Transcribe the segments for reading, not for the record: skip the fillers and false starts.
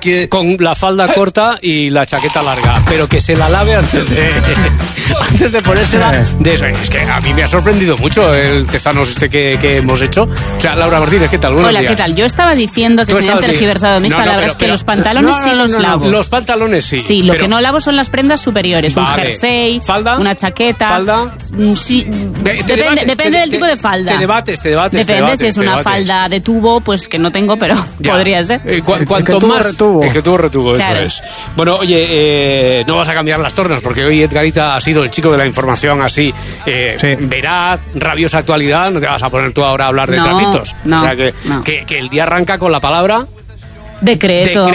con la falda corta y la chaqueta larga, pero que se la lave antes de ponérsela de eso. Es que a mí me ha sorprendido mucho el tezanos que hemos hecho. O sea, Laura Martínez, ¿qué tal? Buenos días. ¿Qué tal? Yo estaba diciendo que se habían tergiversado mis palabras, que los pantalones los lavo. Los pantalones sí. Sí, lo que no lavo son las prendas superiores. Vale. Un jersey, ¿falda? Una chaqueta. ¿Falda? Sí, depende del tipo de falda. Te debates. Depende, si es una falda de tubo, pues que no tengo, pero podría ser. Cuanto más... Retubo. Es que tuvo retubo, claro. Eso es. Bueno, oye, no vas a cambiar las tornas, porque hoy Edgarita ha sido el chico de la información así, veraz, rabiosa actualidad. No te vas a poner tú ahora a hablar de trapitos. No, o sea, que el día arranca con la palabra... Decreto.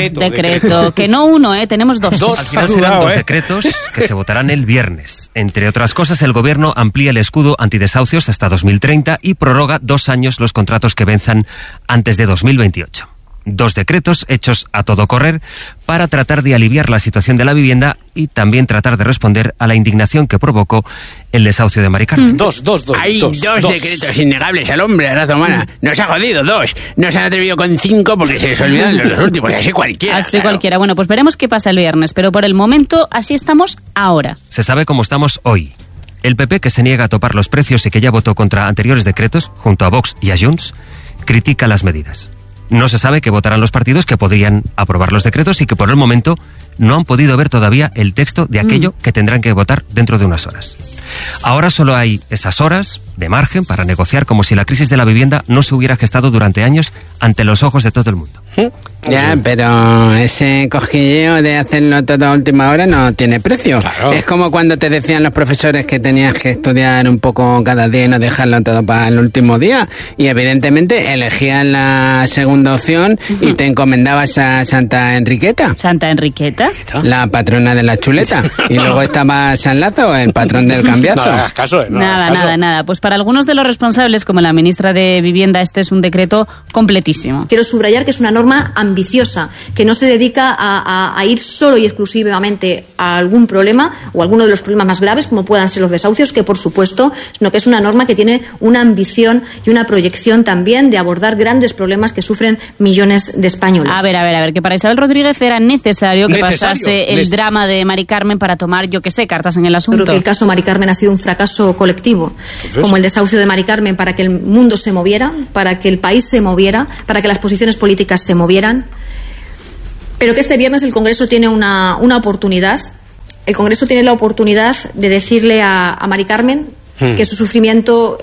Que no uno, tenemos dos. Al final serán dos decretos que se votarán el viernes. Entre otras cosas, el gobierno amplía el escudo antidesahucios hasta 2030 y prorroga 2 años los contratos que venzan antes de 2028. 2 decretos hechos a todo correr para tratar de aliviar la situación de la vivienda y también tratar de responder a la indignación que provocó el desahucio de Mari Carmen. Dos. Hay dos decretos innegables al hombre, a la raza humana. Nos ha jodido 2. No se han atrevido con 5 porque se les olvidan los últimos. Así cualquiera. Así cualquiera. Bueno, pues veremos qué pasa el viernes. Pero por el momento, así estamos ahora. Se sabe cómo estamos hoy. El PP, que se niega a topar los precios y que ya votó contra anteriores decretos, junto a Vox y a Junts, critica las medidas. No se sabe qué votarán los partidos que podrían aprobar los decretos y que por el momento no han podido ver todavía el texto de aquello que tendrán que votar dentro de unas horas. Ahora solo hay esas horas de margen para negociar como si la crisis de la vivienda no se hubiera gestado durante años ante los ojos de todo el mundo. Ya, pero ese cosquilleo de hacerlo todo a última hora no tiene precio. Claro. Es como cuando te decían los profesores que tenías que estudiar un poco cada día y no dejarlo todo para el último día. Y evidentemente elegías la segunda opción y te encomendabas a Santa Enriqueta. ¿Santa Enriqueta? La patrona de la chuleta. Y luego estaba San Lazo, el patrón del cambiazo. No hagas caso, Nada. Pues para algunos de los responsables, como la ministra de Vivienda, este es un decreto completísimo. Quiero subrayar que es una norma ambiciosa, que no se dedica a ir solo y exclusivamente a algún problema o alguno de los problemas más graves, como puedan ser los desahucios, que por supuesto, sino que es una norma que tiene una ambición y una proyección también de abordar grandes problemas que sufren millones de españoles. A ver, que para Isabel Rodríguez era necesario que pasase el drama de Mari Carmen para tomar, yo qué sé, cartas en el asunto. Creo que el caso Mari Carmen ha sido un fracaso colectivo, como el desahucio de Mari Carmen, para que el mundo se moviera, para que el país se moviera, para que las posiciones políticas se movieran. Pero que este viernes el Congreso tiene una oportunidad. El Congreso tiene la oportunidad de decirle a Mari Carmen que su sufrimiento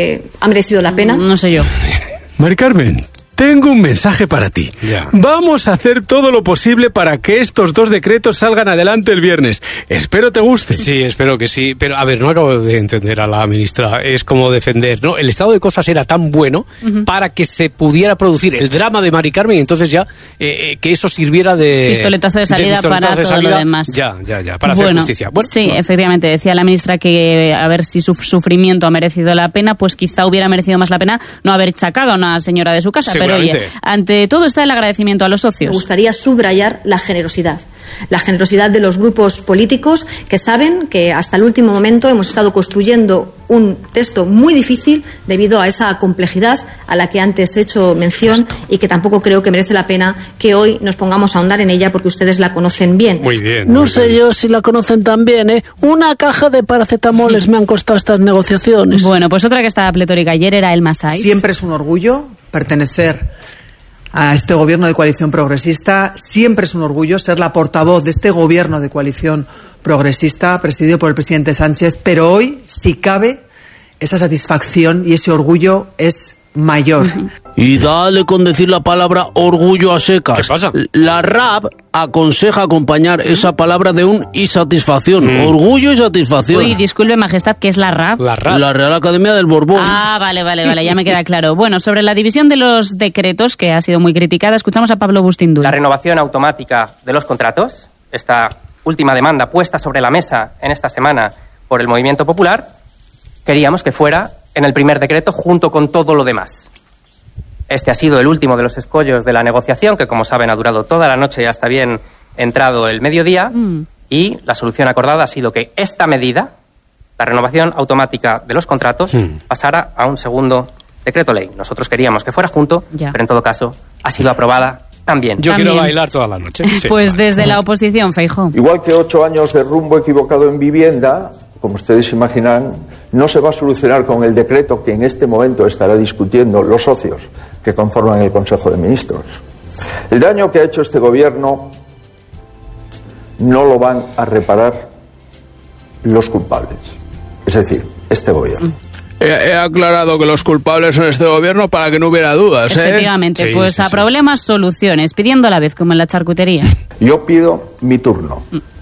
ha merecido la pena. No sé yo. Mari Carmen, tengo un mensaje para ti. Ya. Vamos a hacer todo lo posible para que estos 2 decretos salgan adelante el viernes. Espero te guste. Sí, espero que sí. Pero, a ver, no acabo de entender a la ministra. Es como defender, ¿no? El estado de cosas era tan bueno para que se pudiera producir el drama de Mari Carmen y entonces ya que eso sirviera de... Pistoletazo de salida para todo lo demás. Ya. Para hacer justicia. Bueno, sí, efectivamente. Decía la ministra que a ver si su sufrimiento ha merecido la pena, pues quizá hubiera merecido más la pena no haber sacado a una señora de su casa. Pero oye, ante todo está el agradecimiento a los socios. Me gustaría subrayar la generosidad de los grupos políticos que saben que hasta el último momento hemos estado construyendo un texto muy difícil debido a esa complejidad a la que antes he hecho mención y que tampoco creo que merece la pena que hoy nos pongamos a ahondar en ella porque ustedes la conocen bien. Muy bien. No sé yo si la conocen tan bien, ¿eh? Una caja de paracetamoles me han costado estas negociaciones. Bueno, pues otra que estaba pletórica ayer era el Masai. Siempre es un orgullo pertenecer a este gobierno de coalición progresista. Siempre es un orgullo ser la portavoz de este gobierno de coalición progresista presidido por el presidente Sánchez, pero hoy, si cabe, esa satisfacción y ese orgullo es mayor. Y dale con decir la palabra orgullo a secas. ¿Qué pasa? La RAP aconseja acompañar esa palabra de un y satisfacción. Orgullo y satisfacción. Uy, disculpe, majestad, ¿qué es la RAP? La RAP. La Real Academia del Borbón. Ah, vale, ya me queda claro. Bueno, sobre la división de los decretos, que ha sido muy criticada, escuchamos a Pablo Bustinduy. La renovación automática de los contratos, esta última demanda puesta sobre la mesa en esta semana por el Movimiento Popular, queríamos que fuera en el primer decreto junto con todo lo demás. Este ha sido el último de los escollos de la negociación, que como saben ha durado toda la noche y hasta bien entrado el mediodía, y la solución acordada ha sido que esta medida, la renovación automática de los contratos, pasara a un segundo decreto ley. Nosotros queríamos que fuera junto, pero en todo caso ha sido aprobada también. Yo quiero bailar toda la noche. Sí, pues desde la oposición, Feijóo. Igual que 8 años de rumbo equivocado en vivienda, como ustedes imaginan, no se va a solucionar con el decreto que en este momento estará discutiendo los socios que conforman el Consejo de Ministros. El daño que ha hecho este gobierno no lo van a reparar los culpables, es decir, este gobierno. He aclarado que los culpables son este gobierno para que no hubiera dudas, Efectivamente, pues a problemas, soluciones, pidiendo a la vez, como en la charcutería. Yo pido mi turno.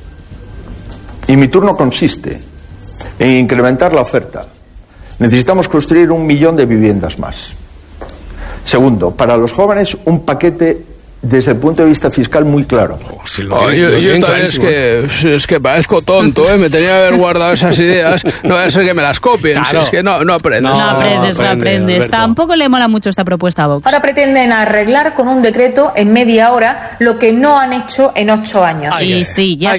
Y mi turno consiste en incrementar la oferta. Necesitamos construir 1 millón de viviendas más. Segundo, para los jóvenes un paquete desde el punto de vista fiscal muy claro. Yo también es que parezco tonto, me tenía que haber guardado esas ideas, no va a ser que me las copien, claro. Es que no aprendes. No aprendes. Tampoco le mola mucho esta propuesta a Vox. Ahora pretenden arreglar con un decreto en media hora lo que no han hecho en 8 años. Ya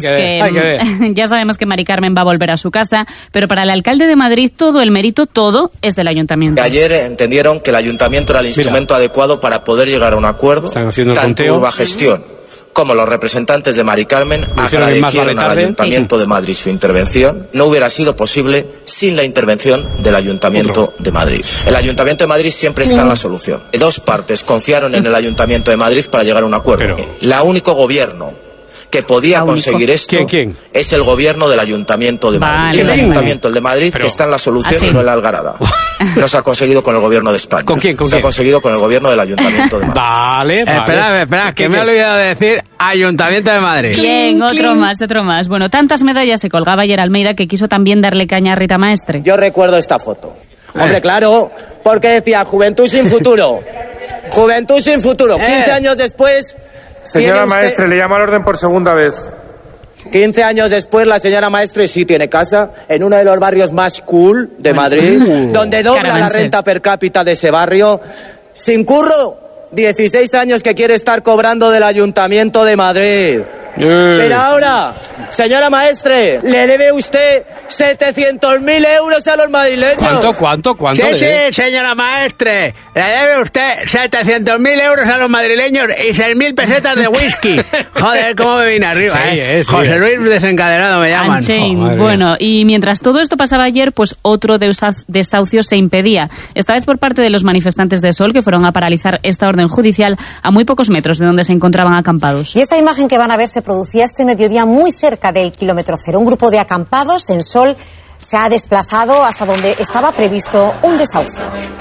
sabemos que Mari Carmen va a volver a su casa, pero para el alcalde de Madrid todo el mérito, todo es del ayuntamiento. Ayer entendieron que el ayuntamiento era el instrumento adecuado para poder llegar a un acuerdo. Tanto Uva Gestión como los representantes de Mari Carmen agradecieron al Ayuntamiento de Madrid su intervención. No hubiera sido posible sin la intervención del Ayuntamiento de Madrid. El Ayuntamiento de Madrid siempre está en la solución. 2 partes confiaron en el Ayuntamiento de Madrid para llegar a un acuerdo. El único gobierno que podía conseguir esto es el gobierno del Ayuntamiento de Madrid. El Ayuntamiento de Madrid que está en la solución y no en la algarada. No se ha conseguido con el gobierno de España. ¿Con quién? Se ha conseguido con el gobierno del Ayuntamiento de Madrid. Vale. Espera, que me he olvidado de decir Ayuntamiento de Madrid. Bien, otro más. Bueno, tantas medallas se colgaba ayer Almeida que quiso también darle caña a Rita Maestre. Yo recuerdo esta foto. Hombre, claro, porque decía Juventud sin futuro. Juventud sin futuro. 15 años después... Señora Maestre, le llamo al orden por segunda vez. 15 años después, la señora Maestre sí tiene casa en uno de los barrios más cool de Madrid, donde dobla la renta per cápita de ese barrio. Sin curro, 16 años que quiere estar cobrando del Ayuntamiento de Madrid. Pero ahora, señora Maestre, le debe usted 700.000 euros a los madrileños. ¿Cuánto? Sí, señora Maestre, le debe usted 700.000 euros a los madrileños y 6.000 pesetas de whisky. Joder, cómo me vine arriba, José Luis Desencadenado me llaman. Bueno, y mientras todo esto pasaba ayer, pues otro desahucio se impedía. Esta vez por parte de los manifestantes de Sol, que fueron a paralizar esta orden judicial a muy pocos metros de donde se encontraban acampados. Y esta imagen que van a ver se producía este mediodía muy cerca del kilómetro cero. Un grupo de acampados en Sol se ha desplazado hasta donde estaba previsto un desahucio.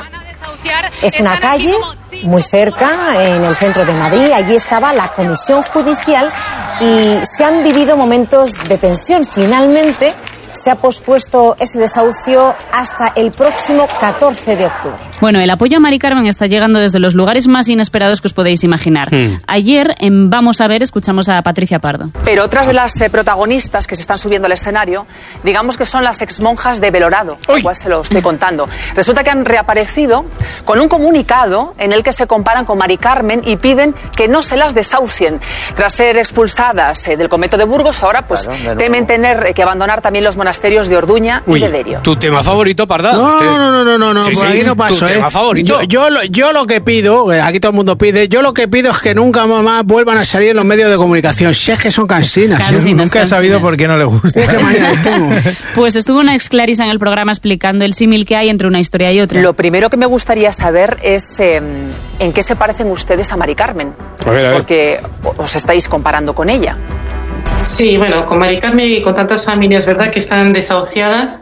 Es una calle muy cerca, en el centro de Madrid. Allí estaba la comisión judicial y se han vivido momentos de tensión. Finalmente se ha pospuesto ese desahucio hasta el próximo 14 de octubre. Bueno, el apoyo a Mari Carmen está llegando desde los lugares más inesperados que os podéis imaginar. Ayer, en Vamos a ver, escuchamos a Patricia Pardo. Pero otras de las protagonistas que se están subiendo al escenario, digamos que son las exmonjas de Belorado, lo cual se lo estoy contando. Resulta que han reaparecido con un comunicado en el que se comparan con Mari Carmen y piden que no se las desahucien. Tras ser expulsadas del convento de Burgos, ahora pues temen tener que abandonar también los monasterios de Orduña y de Derio. ¿Tu tema favorito, Parda? No, por aquí no paso. ¿Tu tema favorito? Yo lo que pido, aquí todo el mundo pide, yo lo que pido es que nunca más vuelvan a salir en los medios de comunicación. Si es que son cansinas. Nunca he sabido por qué no le gusta. Pues estuvo una ex Clarisa en el programa explicando el símil que hay entre una historia y otra. Lo primero que me gustaría saber es en qué se parecen ustedes a Mari Carmen. A ver. Porque os estáis comparando con ella. Sí, bueno, con Mari Carmen y con tantas familias, ¿verdad?, que están desahuciadas,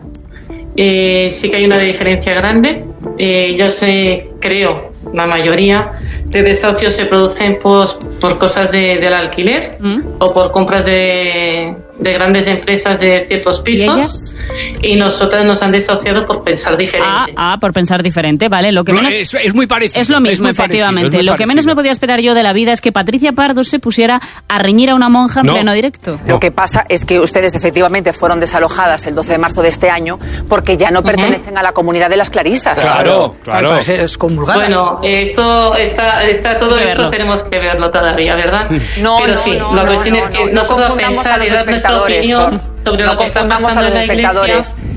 sí que hay una diferencia grande. Yo creo, la mayoría de desahucios se producen por cosas del alquiler o por compras de grandes empresas de ciertos pisos. ¿Y nosotras nos han desahuciado por pensar diferente. Por pensar diferente, vale. Lo que menos es muy parecido. Es lo mismo, efectivamente. Lo que menos me podía esperar yo de la vida es que Patricia Pardo se pusiera a reñir a una monja en pleno directo. Lo que pasa es que ustedes efectivamente fueron desalojadas el 12 de marzo de este año porque ya no pertenecen a la comunidad de las Clarisas. Claro. Es comulgadas. Bueno, esto está todo esto tenemos que verlo todavía, ¿verdad? Pero sí, la cuestión es que nosotros pensar y dar nuestra opinión sobre lo que está pasando en la Iglesia.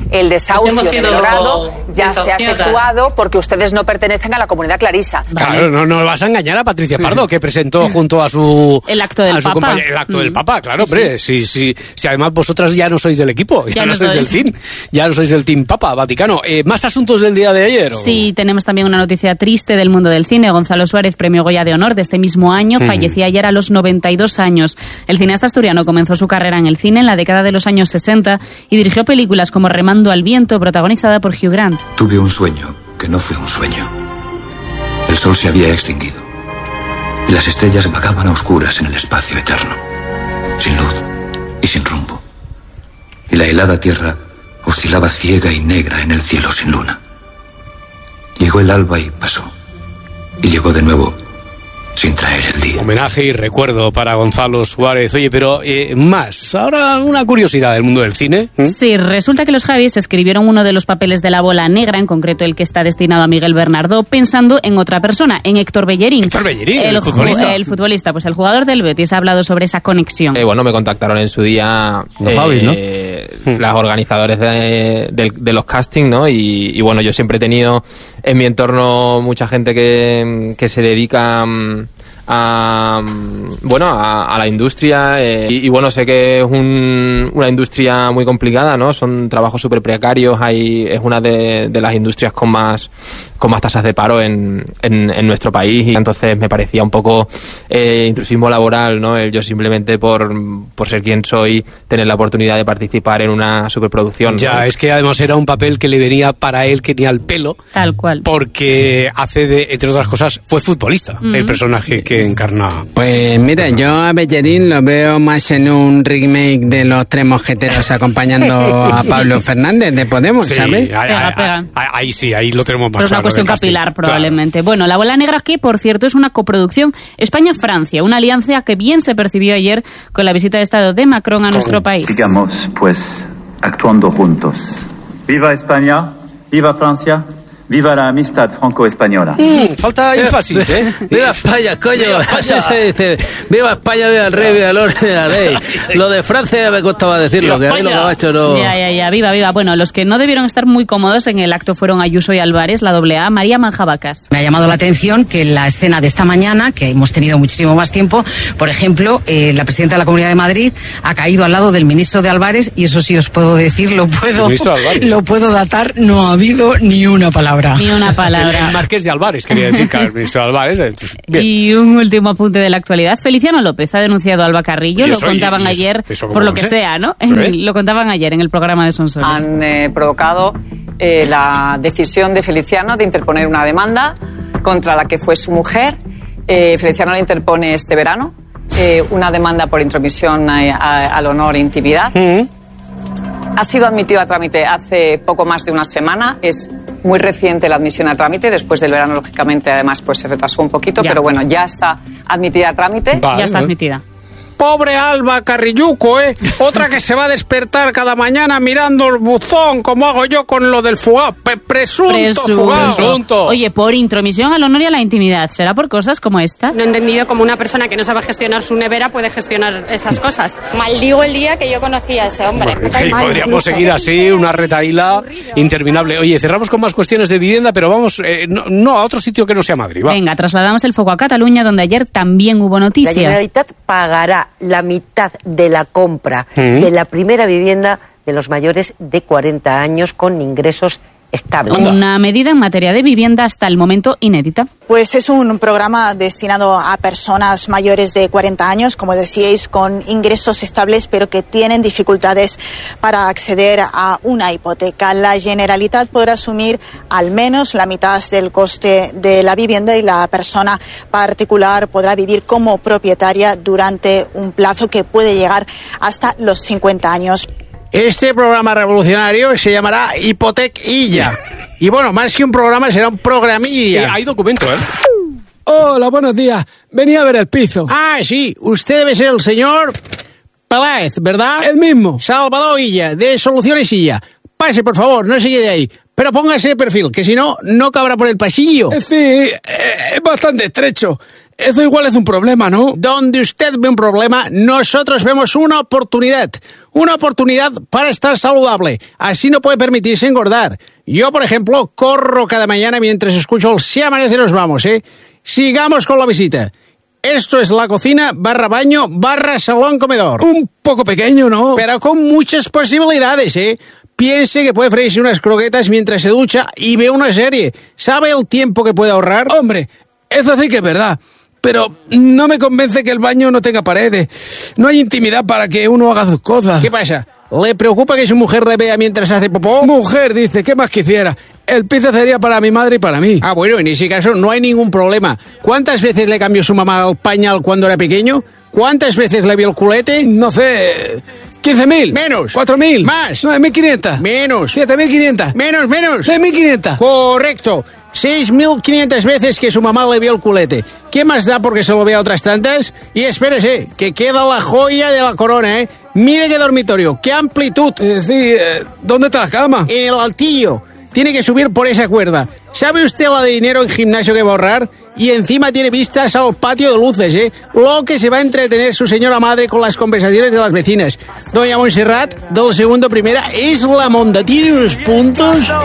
el desahucio de Belorado ya se ha efectuado porque ustedes no pertenecen a la comunidad clarisa. Claro, no vas a engañar a Patricia Pardo, que presentó junto a su... El acto del Papa. El acto del Papa, claro, hombre. Si además vosotras ya no sois del equipo, ya no sois del team. Ya no sois del team Papa, Vaticano. ¿Más asuntos del día de ayer? Sí, tenemos también una noticia triste del mundo del cine. Gonzalo Suárez, premio Goya de Honor de este mismo año, fallecía ayer a los 92 años. El cineasta asturiano comenzó su carrera en el cine en la década de los años 60 y dirigió películas como Remando al viento, protagonizada por Hugh Grant. Tuve un sueño que no fue un sueño. El sol se había extinguido y las estrellas vagaban a oscuras en el espacio eterno, sin luz y sin rumbo. Y la helada tierra oscilaba ciega y negra en el cielo sin luna. Llegó el alba y pasó. Y llegó de nuevo sin traer el día. Homenaje y recuerdo para Gonzalo Suárez. Oye, pero más. Ahora una curiosidad del mundo del cine. Sí, resulta que los Javis escribieron uno de los papeles de La bola negra, en concreto el que está destinado a Miguel Bernardo, pensando en otra persona, en Héctor Bellerín. Héctor Bellerín, el futbolista. El futbolista, pues el jugador del Betis ha hablado sobre esa conexión. Bueno, me contactaron en su día los Javis, ¿no? Las organizadores de los castings, ¿no? Y bueno, yo siempre he tenido en mi entorno mucha gente que se dedica a la industria y bueno, sé que es una industria muy complicada, ¿no? Son trabajos súper precarios, es una de las industrias con más tasas de paro en nuestro país, y entonces me parecía un poco intrusismo laboral, ¿no? Yo simplemente por ser quien soy, tener la oportunidad de participar en una superproducción. Ya, ¿no? Es que además era un papel que le venía para él que ni al pelo. Tal cual. Porque entre otras cosas, fue futbolista, el personaje que encarna. Pues mira, yo a Bellerín lo veo más en un remake de Los Tres Mosqueteros acompañando a Pablo Fernández de Podemos, ¿sabes? Pega. Ahí sí, ahí lo tenemos más claro. Es una cuestión capilar, probablemente. Claro. Bueno, La bola negra, que por cierto es una coproducción España-Francia, una alianza que bien se percibió ayer con la visita de Estado de Macron a nuestro país. Sigamos, pues, actuando juntos. ¡Viva España! ¡Viva Francia! ¡Viva la amistad franco-española! Falta énfasis, ¿eh? ¡Viva España, coño! Así se dice. ¡Viva España, viva el rey, viva el orden de la ley! Lo de Francia me costaba decirlo, que a mí lo que me ha hecho no... Ya, viva. Bueno, los que no debieron estar muy cómodos en el acto fueron Ayuso y Álvarez, la AA, María Manjabacas. Me ha llamado la atención que en la escena de esta mañana, que hemos tenido muchísimo más tiempo, por ejemplo, la presidenta de la Comunidad de Madrid ha caído al lado del ministro de Álvarez, y eso sí os puedo decir, lo puedo datar, no ha habido ni una palabra. Ni una palabra. El Marqués de Álvarez, quería decir, que el ministro de Álvarez. Y un último apunte de la actualidad. Feliciano López ha denunciado a Alba Carrillo, lo contaban ayer, por lo que sea, ¿no? Lo contaban ayer en el programa de Sonsoles. Han provocado la decisión de Feliciano de interponer una demanda contra la que fue su mujer. Feliciano la interpone este verano, una demanda por intromisión al honor e intimidad. Ha sido admitido a trámite hace poco más de una semana. Es muy reciente la admisión a trámite. Después del verano, lógicamente, además, pues se retrasó un poquito. Pero bueno, ya está admitida a trámite. Ya está admitida. Pobre Alba Carrilluco, ¿eh? Otra que se va a despertar cada mañana mirando el buzón, como hago yo con lo del fugado. Presunto fugado. Oye, por intromisión al honor y a la intimidad. ¿Será por cosas como esta? No he entendido cómo una persona que no sabe gestionar su nevera puede gestionar esas cosas. Maldigo el día que yo conocí a ese hombre. Bueno, podríamos seguir así, una retaíla interminable. Oye, cerramos con más cuestiones de vivienda, pero vamos no a otro sitio que no sea Madrid. Va. Venga, trasladamos el foco a Cataluña, donde ayer también hubo noticia. La Generalitat pagará la mitad de la compra de la primera vivienda de los mayores de 40 años con ingresos estables. Una medida en materia de vivienda hasta el momento inédita. Pues es un programa destinado a personas mayores de 40 años, como decíais, con ingresos estables, pero que tienen dificultades para acceder a una hipoteca. La Generalitat podrá asumir al menos la mitad del coste de la vivienda, y la persona particular podrá vivir como propietaria durante un plazo que puede llegar hasta los 50 años. Este programa revolucionario se llamará Hipotec-Illa. Y bueno, más que un programa, será un programilla. Hay documento, ¿eh? Hola, buenos días. Venía a ver el piso. Ah, sí. Usted debe ser el señor Peláez, ¿verdad? El mismo. Salvador Illa, de Soluciones Illa. Pase, por favor, no se quede ahí. Pero póngase de perfil, que si no, no cabrá por el pasillo. Sí, es bastante estrecho. eso igual es un problema, ¿no? Donde usted ve un problema, nosotros vemos una oportunidad. Una oportunidad para estar saludable. Así no puede permitirse engordar. Yo, por ejemplo, corro cada mañana mientras escucho el Si amanece nos vamos, ¿eh? Sigamos con la visita. Esto es la cocina /baño /salón comedor. Un poco pequeño, ¿no? Pero con muchas posibilidades, ¿eh? Piense que puede freírse unas croquetas mientras se ducha y ve una serie. ¿Sabe el tiempo que puede ahorrar? Hombre, eso sí que es verdad. Pero no me convence que el baño no tenga paredes. No hay intimidad para que uno haga sus cosas. ¿Qué pasa? ¿Le preocupa que su mujer le vea mientras hace popó? Mujer, dice, ¿qué más quisiera? El piso sería para mi madre y para mí. Ah, bueno, en ese caso no hay ningún problema. ¿Cuántas veces le cambió su mamá el pañal cuando era pequeño? ¿Cuántas veces le vio el culete? No sé... 15.000. Menos. 4.000. Más. 9.500. Menos. 7.500. Menos. 6.500. Correcto. 6.500 veces que su mamá le vio el culete. ¿Qué más da porque se lo vea otras tantas? Y espérese, que queda la joya de la corona, ¿eh? Mire qué dormitorio, qué amplitud. ¿Dónde está la cama? En el altillo. Tiene que subir por esa cuerda. ¿Sabe usted la de dinero en gimnasio que va a ahorrar? Y encima tiene vistas al patio de luces, ¿eh? Lo que se va a entretener su señora madre con las conversaciones de las vecinas. Doña Montserrat, del segundo primera, es la monda. Tiene unos puntos...